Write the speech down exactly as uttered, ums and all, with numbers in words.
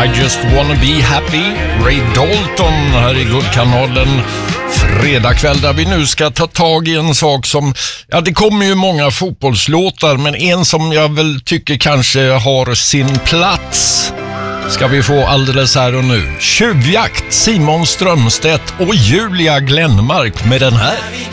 I just wanna be happy. Ray Dalton här i Guldkanalen. Fredagkväll där vi nu ska ta tag i en sak som, ja det kommer ju många fotbollslåtar, men en som jag väl tycker kanske har sin plats ska vi få alldeles här och nu. Tjuvjakt, Simon Strömstedt och Julia Glenmark med den här.